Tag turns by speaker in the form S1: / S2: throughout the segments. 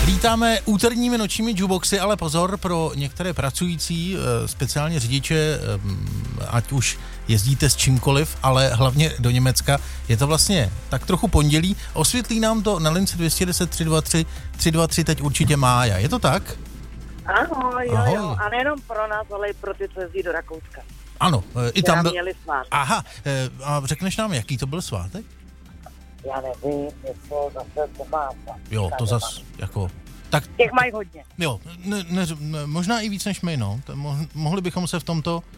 S1: Vítáme úterními nočními jukeboxy, ale pozor pro některé pracující, speciálně řidiče, ať už jezdíte s čímkoliv, ale hlavně do Německa. Je to vlastně tak trochu pondělí. Osvětlí nám to na lince 210 323 323 teď určitě Mája. Je to tak?
S2: Ahoj, jo. A nejenom pro nás, ale i pro ty, co jezdí do Rakouska.
S1: Ano, i tam byl.
S2: Měli svátek.
S1: Aha, a řekneš nám, jaký to byl svátek?
S2: Já nevím, něco zase to má.
S1: Jo, to zas jako... Tak,
S2: těch mají hodně.
S1: Jo, možná i víc než my, no. Mohli bychom se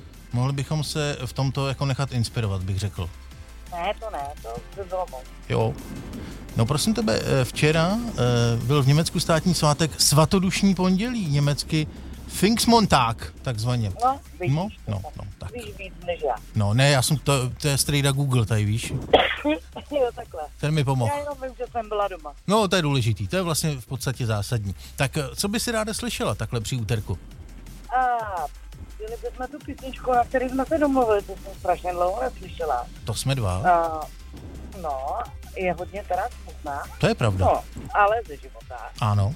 S1: v tomto jako nechat inspirovat, bych řekl.
S2: Ne, to by bylo moc.
S1: Jo. No prosím tebe, včera byl v Německu státní svátek svatodušní pondělí, německy Pfingstmontag, takzvaně.
S2: No, vidíš.
S1: No, tak.
S2: Víš víc než já.
S1: No, ne, já jsem to je strejda Google, tady víš.
S2: Jo, takhle.
S1: Ten mi pomohl.
S2: Já jenom vím, že jsem byla doma.
S1: No, to je důležitý, to je vlastně v podstatě zásadní. Tak co by si ráda slyšela takhle při úterku?
S2: Chtěli bychom tu písničku, na který jsme se domluvili, to jsem strašně dlouho neslyšela.
S1: To jsme dva.
S2: No, je hodně teda smutná.
S1: To je pravda.
S2: No, ale ze života.
S1: Ano.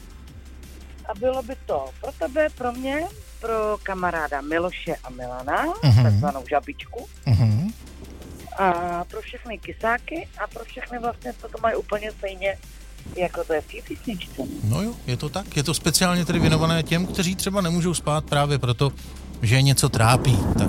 S2: A bylo by to pro tebe, pro mě, pro kamaráda Miloše a Milana, takzvanou žabičku. A pro všechny kysáky a pro všechny vlastně, co to mají úplně stejně, jako to je v té písničce.
S1: No jo, je to tak. Je to speciálně tedy věnované těm, kteří třeba nemůžou spát právě proto, že je něco trápí. Tak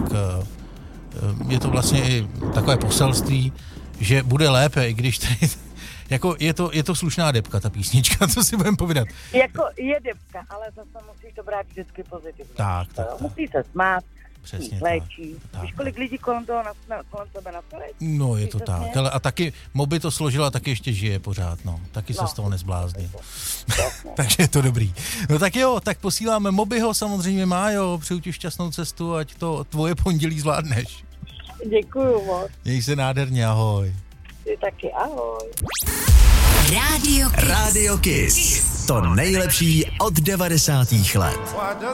S1: je to vlastně i takové poselství, že bude lépe, i když tady, jako je to slušná debka, ta písnička, co si budeme povídat.
S2: Jako je debka, ale zase musíš to brát vždycky pozitivně.
S1: Tak.
S2: Musí se smát,
S1: přesně
S2: léčí.
S1: Tak.
S2: Víš, kolik lidí kolem tebe na to léčí?
S1: No, je to tak. Ale a taky Moby to složila, taky ještě žije pořád, no. Taky se z toho nezblázní. Takže je to dobrý. No tak jo, tak posíláme Mobyho, samozřejmě Májo, přeju ti šťastnou cestu, ať to tvoje pondělí zvládneš.
S2: Děkuju moc.
S1: Měj se nádherně, ahoj.
S2: Ty taky, ahoj.
S3: Radio Kiss. To nejlepší od 90. let.